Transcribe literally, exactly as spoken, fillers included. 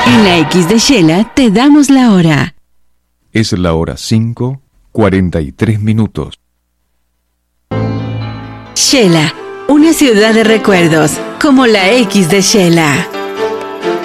En la X de Shela te damos la hora. Es la hora cinco, cuarenta y tres minutos. Shela, una ciudad de recuerdos, como la X de Shela.